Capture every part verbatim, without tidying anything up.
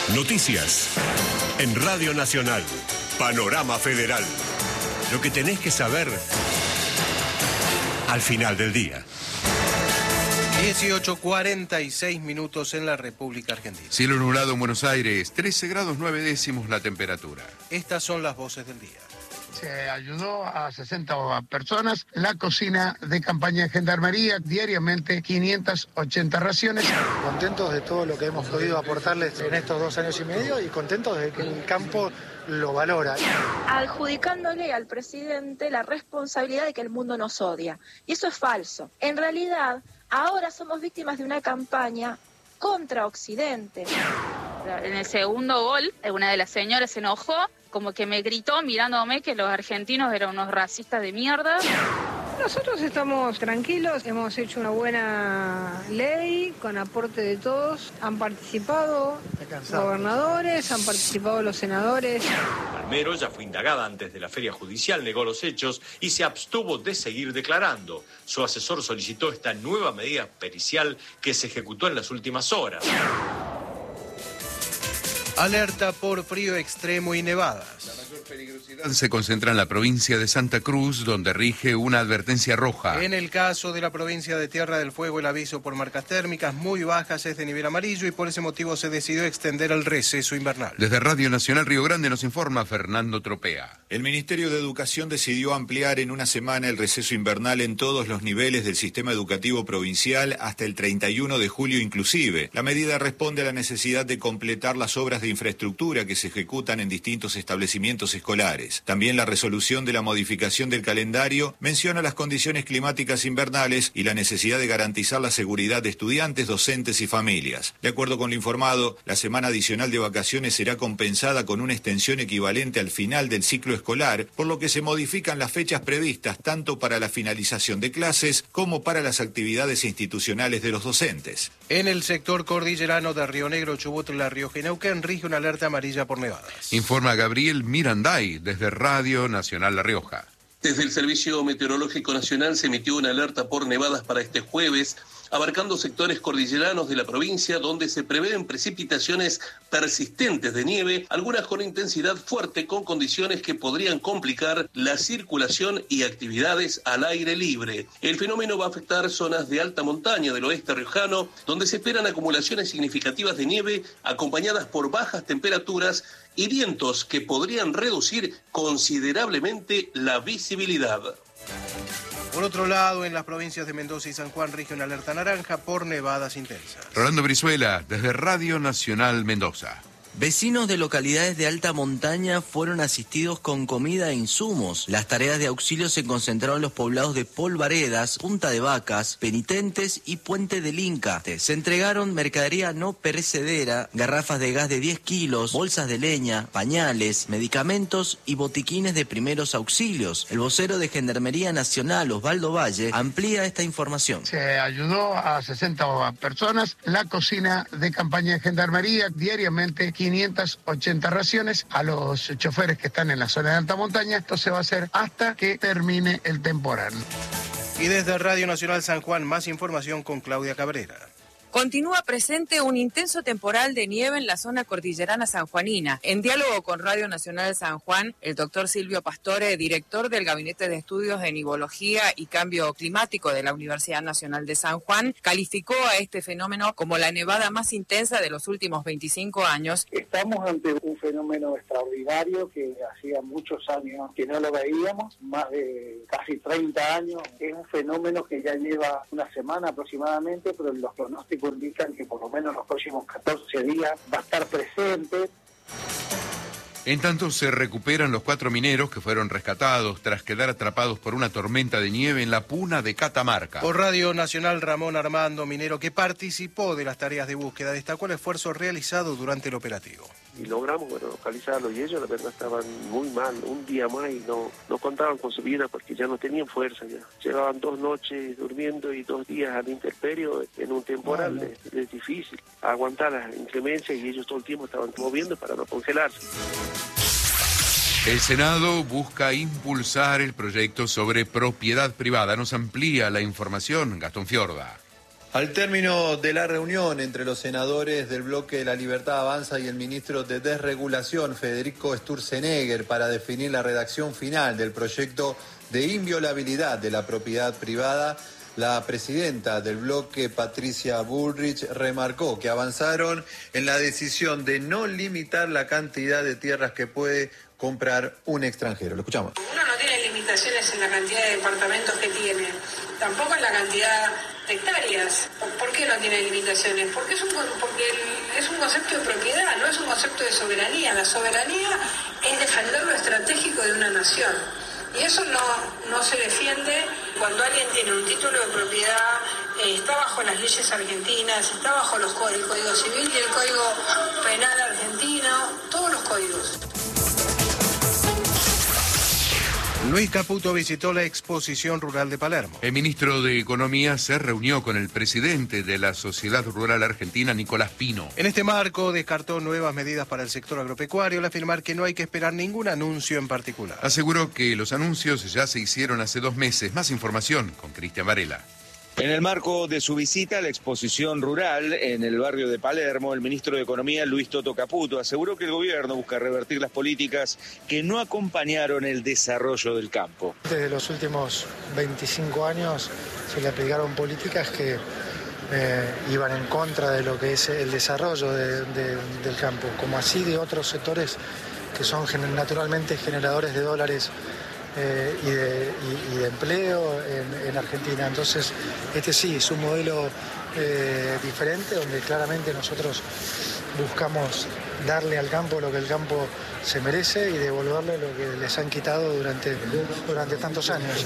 Noticias. En Radio Nacional. Panorama Federal. Lo que tenés que saber al final del día. dieciocho cuarenta y seis minutos en la República Argentina. Cielo nublado en Buenos Aires, trece grados nueve décimos la temperatura. Estas son las voces del día. Se ayudó a sesenta personas. La cocina de campaña de Gendarmería, diariamente quinientas ochenta raciones. Contentos de todo lo que hemos podido aportarles en estos dos años y medio y contentos de que el campo lo valora. Adjudicándole al presidente la responsabilidad de que el mundo nos odia. Y eso es falso. En realidad, ahora somos víctimas de una campaña contra Occidente. En el segundo gol, una de las señoras se enojó, como que me gritó mirándome que los argentinos eran unos racistas de mierda. Nosotros estamos tranquilos, hemos hecho una buena ley con aporte de todos. Han participado gobernadores, han participado los senadores. Palmero ya fue indagada antes de la feria judicial, negó los hechos y se abstuvo de seguir declarando. Su asesor solicitó esta nueva medida pericial que se ejecutó en las últimas horas. Alerta por frío extremo y nevadas. La mayor peligrosidad se concentra en la provincia de Santa Cruz, donde rige una advertencia roja. En el caso de la provincia de Tierra del Fuego, el aviso por marcas térmicas muy bajas es de nivel amarillo y por ese motivo se decidió extender el receso invernal. Desde Radio Nacional Río Grande nos informa Fernando Tropea. El Ministerio de Educación decidió ampliar en una semana el receso invernal en todos los niveles del sistema educativo provincial hasta el treinta y uno de julio inclusive. La medida responde a la necesidad de completar las obras de infraestructura que se ejecutan en distintos establecimientos escolares. También la resolución de la modificación del calendario menciona las condiciones climáticas invernales y la necesidad de garantizar la seguridad de estudiantes, docentes y familias. De acuerdo con lo informado, la semana adicional de vacaciones será compensada con una extensión equivalente al final del ciclo escolar, por lo que se modifican las fechas previstas tanto para la finalización de clases como para las actividades institucionales de los docentes. En el sector cordillerano de Río Negro, Chubut, La Rioja y Neuquén rige una alerta amarilla por nevadas. Informa Gabriel Miranday desde Radio Nacional La Rioja. Desde el Servicio Meteorológico Nacional se emitió una alerta por nevadas para este jueves, abarcando sectores cordilleranos de la provincia donde se prevén precipitaciones persistentes de nieve, algunas con intensidad fuerte con condiciones que podrían complicar la circulación y actividades al aire libre. El fenómeno va a afectar zonas de alta montaña del oeste riojano, donde se esperan acumulaciones significativas de nieve acompañadas por bajas temperaturas y vientos que podrían reducir considerablemente la visibilidad. Por otro lado, en las provincias de Mendoza y San Juan rige una alerta naranja por nevadas intensas. Rolando Brizuela, desde Radio Nacional Mendoza. Vecinos de localidades de alta montaña fueron asistidos con comida e insumos. Las tareas de auxilio se concentraron en los poblados de Polvaredas, Punta de Vacas, Penitentes y Puente del Inca. Se entregaron mercadería no perecedera, garrafas de gas de diez kilos, bolsas de leña, pañales, medicamentos y botiquines de primeros auxilios. El vocero de Gendarmería Nacional, Osvaldo Valle, amplía esta información. Se ayudó a sesenta personas. La cocina de campaña de Gendarmería, diariamente quinientas ochenta raciones a los choferes que están en la zona de alta montaña. Esto se va a hacer hasta que termine el temporal. Y desde Radio Nacional San Juan, más información con Claudia Cabrera. Continúa presente un intenso temporal de nieve en la zona cordillerana sanjuanina. En diálogo con Radio Nacional San Juan, el doctor Silvio Pastore, director del Gabinete de Estudios de Nivología y Cambio Climático de la Universidad Nacional de San Juan, calificó a este fenómeno como la nevada más intensa de los últimos veinticinco años. Estamos ante un fenómeno extraordinario que hacía muchos años que no lo veíamos, más de casi treinta años. Es un fenómeno que ya lleva una semana aproximadamente, pero los pronósticos indican que por lo menos los próximos catorce días va a estar presente. En tanto, se recuperan los cuatro mineros que fueron rescatados tras quedar atrapados por una tormenta de nieve en la puna de Catamarca. Por Radio Nacional, Ramón Armando, minero que participó de las tareas de búsqueda, destacó el esfuerzo realizado durante el operativo. Y logramos, bueno, localizarlo, y ellos la verdad estaban muy mal, un día más, y no, no contaban con su vida porque ya no tenían fuerza ya. Llevaban dos noches durmiendo y dos días al intemperio en un temporal. Bueno. Es, es difícil aguantar las inclemencias y ellos todo el tiempo estaban moviendo para no congelarse. El Senado busca impulsar el proyecto sobre propiedad privada. Nos amplía la información Gastón Fiorda. Al término de la reunión entre los senadores del bloque de La Libertad Avanza y el ministro de Desregulación, Federico Sturzenegger, para definir la redacción final del proyecto de inviolabilidad de la propiedad privada, la presidenta del bloque, Patricia Bullrich, remarcó que avanzaron en la decisión de no limitar la cantidad de tierras que puede comprar un extranjero. Lo escuchamos. Uno no tiene limitaciones en la cantidad de departamentos que tiene, tampoco en la cantidad de hectáreas. ¿Por qué no tiene limitaciones? Porque es un, porque el, es un concepto de propiedad, no es un concepto de soberanía. La soberanía es defender lo estratégico de una nación. Y eso no, no se defiende cuando alguien tiene un título de propiedad, eh, está bajo las leyes argentinas, está bajo los códigos, el Código Civil y el Código Penal argentino, todos los códigos. Luis Caputo visitó la exposición rural de Palermo. El ministro de Economía se reunió con el presidente de la Sociedad Rural Argentina, Nicolás Pino. En este marco descartó nuevas medidas para el sector agropecuario al afirmar que no hay que esperar ningún anuncio en particular. Aseguró que los anuncios ya se hicieron hace dos meses. Más información con Cristian Varela. En el marco de su visita a la exposición rural en el barrio de Palermo, el ministro de Economía, Luis Toto Caputo, aseguró que el gobierno busca revertir las políticas que no acompañaron el desarrollo del campo. Desde los últimos veinticinco años se le aplicaron políticas que eh, iban en contra de lo que es el desarrollo de, de, del campo, como así de otros sectores que son naturalmente generadores de dólares Eh, y, de, y, y de empleo en, en Argentina. Entonces, este sí es un modelo eh, diferente, donde claramente nosotros buscamos darle al campo lo que el campo se merece y devolverle lo que les han quitado durante, durante tantos años.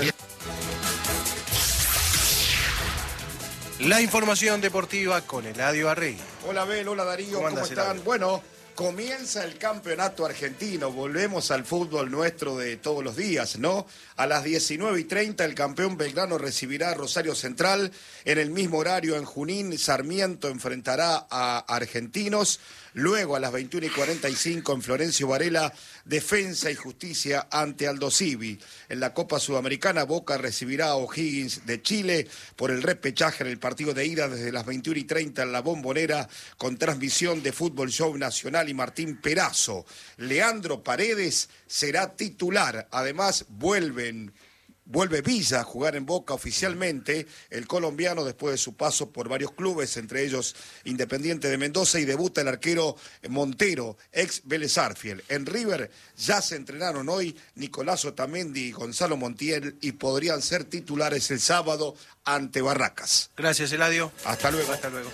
La información deportiva con Eladio Arregui. Hola Abel, hola Darío, ¿cómo, ¿cómo están? Eladio? Bueno, comienza el campeonato argentino, volvemos al fútbol nuestro de todos los días, ¿no? A las diecinueve y treinta el campeón Belgrano recibirá a Rosario Central, en el mismo horario en Junín, Sarmiento enfrentará a Argentinos, luego a las veintiuna y cuarenta y cinco en Florencio Varela, Defensa y Justicia ante Aldo Civi. En la Copa Sudamericana, Boca recibirá a O'Higgins de Chile por el repechaje en el partido de ida desde las veintiuna y treinta en La Bombonera, con transmisión de Fútbol Show Nacional y Martín Perazo. Leandro Paredes será titular, además vuelven Vuelve Villa a jugar en Boca oficialmente, el colombiano, después de su paso por varios clubes, entre ellos Independiente de Mendoza, y debuta el arquero Montero, ex Vélez Sarsfield. En River ya se entrenaron hoy Nicolás Otamendi y Gonzalo Montiel y podrían ser titulares el sábado ante Barracas. Gracias, Eladio. Hasta luego. Hasta luego.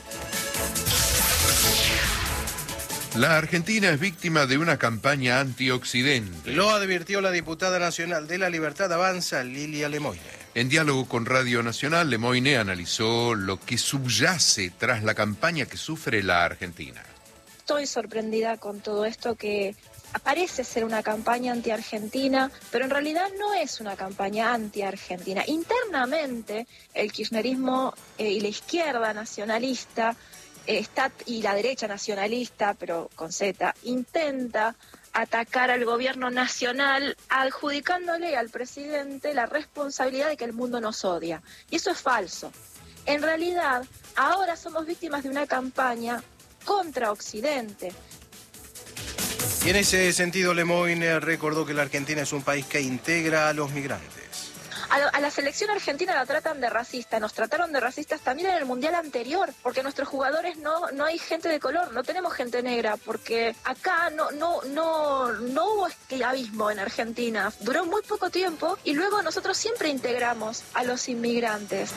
La Argentina es víctima de una campaña antioccidente. Lo advirtió la diputada nacional de La Libertad Avanza, Lilia Lemoyne. En diálogo con Radio Nacional, Lemoyne analizó lo que subyace tras la campaña que sufre la Argentina. Estoy sorprendida con todo esto que parece ser una campaña anti-argentina, pero en realidad no es una campaña anti-argentina. Internamente, el kirchnerismo eh, y la izquierda nacionalista Está, y la derecha nacionalista, pero con Z, intenta atacar al gobierno nacional adjudicándole al presidente la responsabilidad de que el mundo nos odia. Y eso es falso. En realidad, ahora somos víctimas de una campaña contra Occidente. Y en ese sentido, Lemoyne recordó que la Argentina es un país que integra a los migrantes. A, a la selección argentina la tratan de racista, nos trataron de racistas también en el mundial anterior, porque nuestros jugadores no no hay gente de color, no tenemos gente negra, porque acá no no no no hubo esclavismo en Argentina, duró muy poco tiempo y luego nosotros siempre integramos a los inmigrantes.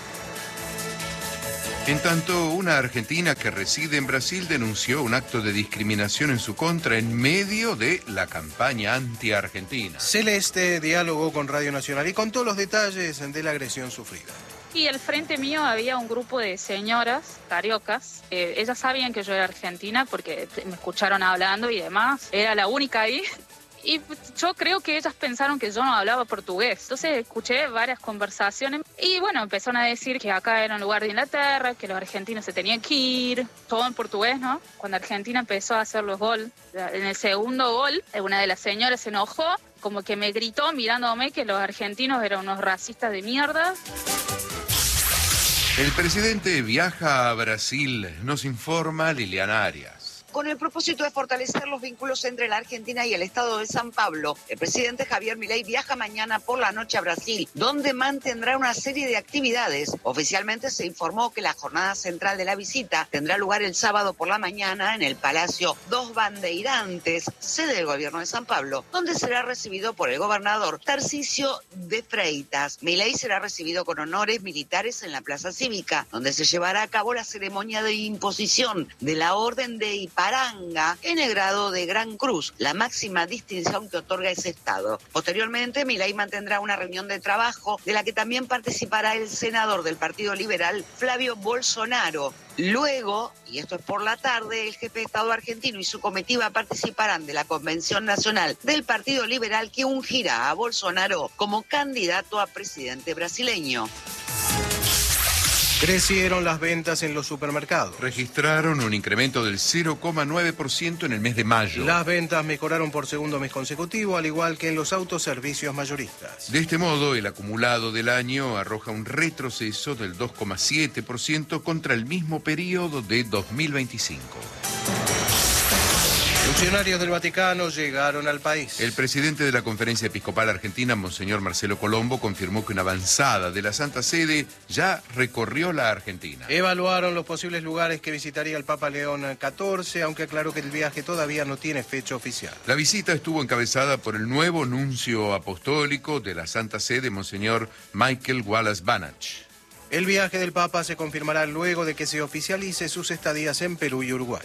En tanto, una argentina que reside en Brasil denunció un acto de discriminación en su contra en medio de la campaña anti-argentina. Celeste dialogó con Radio Nacional y contó los detalles de la agresión sufrida. Y al frente mío había un grupo de señoras cariocas. Eh, ellas sabían que yo era argentina porque me escucharon hablando y demás. Era la única ahí. Y yo creo que ellas pensaron que yo no hablaba portugués. Entonces escuché varias conversaciones y bueno, empezaron a decir que acá era un lugar de Inglaterra, que los argentinos se tenían que ir, todo en portugués, ¿no? Cuando Argentina empezó a hacer los goles, en el segundo gol, una de las señoras se enojó, como que me gritó mirándome que los argentinos eran unos racistas de mierda. El presidente viaja a Brasil, nos informa Liliana Arias. Con el propósito de fortalecer los vínculos entre la Argentina y el Estado de San Pablo, el presidente Javier Milei viaja mañana por la noche a Brasil, donde mantendrá una serie de actividades. Oficialmente se informó que la jornada central de la visita tendrá lugar el sábado por la mañana en el Palacio Dos Bandeirantes, sede del gobierno de San Pablo, donde será recibido por el gobernador Tarcisio de Freitas. Milei será recibido con honores militares en la Plaza Cívica, donde se llevará a cabo la ceremonia de imposición de la Orden de Iparanga en el grado de Gran Cruz, la máxima distinción que otorga ese estado. Posteriormente, Milei mantendrá una reunión de trabajo de la que también participará el senador del Partido Liberal, Flavio Bolsonaro. Luego, y esto es por la tarde, el jefe de Estado argentino y su comitiva participarán de la Convención Nacional del Partido Liberal que ungirá a Bolsonaro como candidato a presidente brasileño. Crecieron las ventas en los supermercados. Registraron un incremento del cero coma nueve por ciento en el mes de mayo. Las ventas mejoraron por segundo mes consecutivo, al igual que en los autoservicios mayoristas. De este modo, el acumulado del año arroja un retroceso del dos coma siete por ciento contra el mismo periodo de dos mil veinticinco. Funcionarios del Vaticano llegaron al país. El presidente de la Conferencia Episcopal Argentina, Monseñor Marcelo Colombo, confirmó que una avanzada de la Santa Sede ya recorrió la Argentina. Evaluaron los posibles lugares que visitaría el Papa León catorce, aunque aclaró que el viaje todavía no tiene fecha oficial. La visita estuvo encabezada por el nuevo nuncio apostólico de la Santa Sede, Monseñor Michael Wallace Banach. El viaje del Papa se confirmará luego de que se oficialice sus estadías en Perú y Uruguay.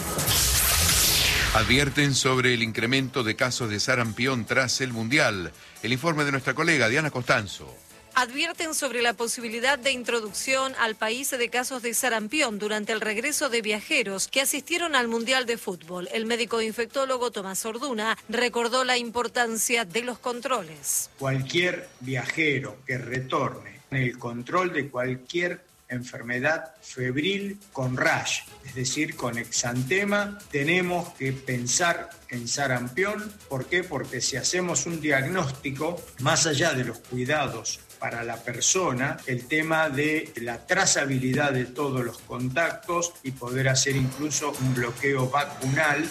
Advierten sobre el incremento de casos de sarampión tras el Mundial. El informe de nuestra colega Diana Costanzo. Advierten sobre la posibilidad de introducción al país de casos de sarampión durante el regreso de viajeros que asistieron al Mundial de Fútbol. El médico infectólogo Tomás Orduna recordó la importancia de los controles. Cualquier viajero que retorne en el control de cualquier enfermedad febril con rash, es decir, con exantema, tenemos que pensar en sarampión. ¿Por qué? Porque si hacemos un diagnóstico, más allá de los cuidados para la persona, el tema de la trazabilidad de todos los contactos y poder hacer incluso un bloqueo vacunal.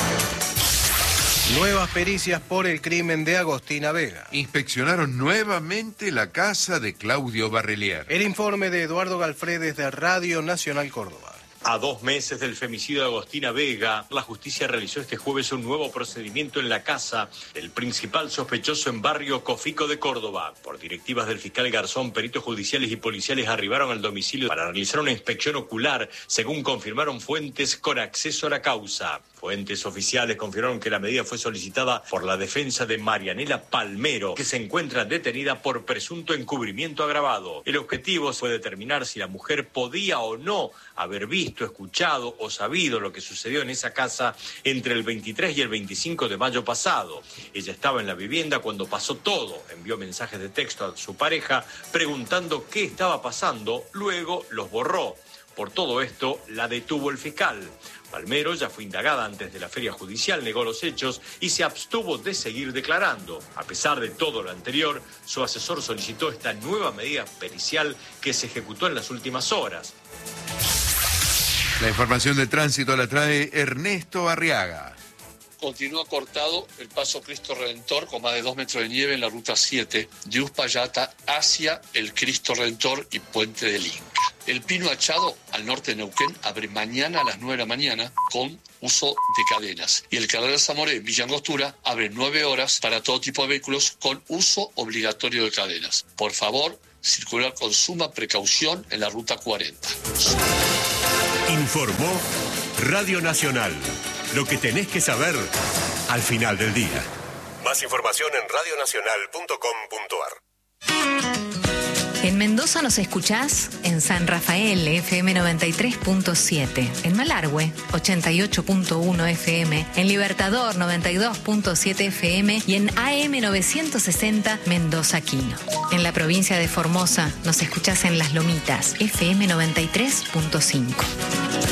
Nuevas pericias por el crimen de Agostina Vega. Inspeccionaron nuevamente la casa de Claudio Barrelier. El informe de Eduardo Galfredes de Radio Nacional Córdoba. A dos meses del femicidio de Agostina Vega, la justicia realizó este jueves un nuevo procedimiento en la casa del principal sospechoso en barrio Cofico de Córdoba. Por directivas del fiscal Garzón, peritos judiciales y policiales arribaron al domicilio para realizar una inspección ocular, según confirmaron fuentes con acceso a la causa. Fuentes oficiales confirmaron que la medida fue solicitada por la defensa de Marianela Palmero, que se encuentra detenida por presunto encubrimiento agravado. El objetivo fue determinar si la mujer podía o no haber visto, escuchado o sabido lo que sucedió en esa casa entre el veintitrés y el veinticinco de mayo pasado. Ella estaba en la vivienda cuando pasó todo. Envió mensajes de texto a su pareja preguntando qué estaba pasando, luego los borró. Por todo esto, la detuvo el fiscal. Palmero ya fue indagada antes de la feria judicial, negó los hechos y se abstuvo de seguir declarando. A pesar de todo lo anterior, su asesor solicitó esta nueva medida pericial que se ejecutó en las últimas horas. La información de tránsito la trae Ernesto Arriaga. Continúa cortado el paso Cristo Redentor con más de dos metros de nieve en la ruta siete de Uspallata hacia el Cristo Redentor y Puente del Inca. El Pino Achado, al norte de Neuquén, abre mañana a las nueve de la mañana con uso de cadenas. Y el Carrera Zamoré, Villa Angostura, abre nueve horas para todo tipo de vehículos con uso obligatorio de cadenas. Por favor, circular con suma precaución en la ruta cuarenta. Informó Radio Nacional. Lo que tenés que saber al final del día. Más información en radio nacional punto com punto a r. En Mendoza nos escuchás en San Rafael, F M noventa y tres punto siete. En Malargüe, ochenta y ocho punto uno F M. En Libertador, noventa y dos punto siete F M. Y en A M novecientos sesenta, Mendoza Quino. En la provincia de Formosa nos escuchás en Las Lomitas, F M noventa y tres punto cinco.